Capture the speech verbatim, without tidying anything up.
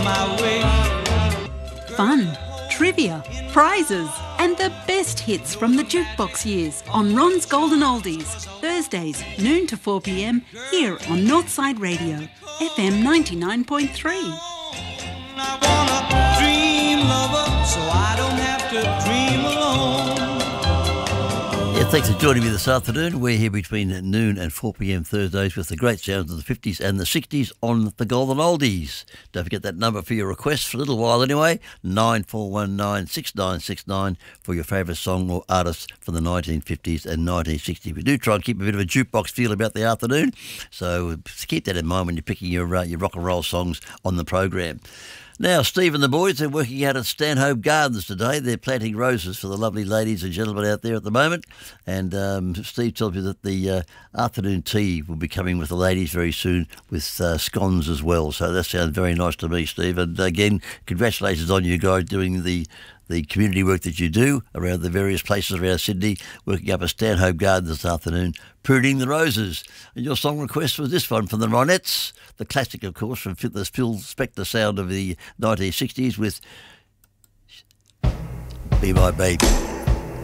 Fun, trivia, prizes and the best hits from the jukebox years on Ron's Golden Oldies. Thursdays, noon to four p m here on Northside Radio, F M ninety-nine point three. I want a dream lover, so I don't have to dream alone. Yeah, thanks for joining me this afternoon. We're here between noon and four p m Thursdays with the great sounds of the fifties and the sixties on the Golden Oldies. Don't forget that number for your requests for a little while anyway, nine four one nine, six nine six nine for your favourite song or artist from the nineteen fifties and nineteen sixties. We do try and keep a bit of a jukebox feel about the afternoon, so keep that in mind when you're picking your, uh, your rock and roll songs on the program. Now, Steve and the boys are working out at Stanhope Gardens today. They're planting roses for the lovely ladies and gentlemen out there at the moment. And um, Steve tells me that the uh, afternoon tea will be coming with the ladies very soon with uh, scones as well. So that sounds very nice to me, Steve. And again, congratulations on you guys doing the the community work that you do around the various places around Sydney, working up at Stanhope Gardens this afternoon, pruning the roses. And your song request was this one from the Ronettes, the classic, of course, from the Phil Spector sound of the nineteen sixties with Be My Baby.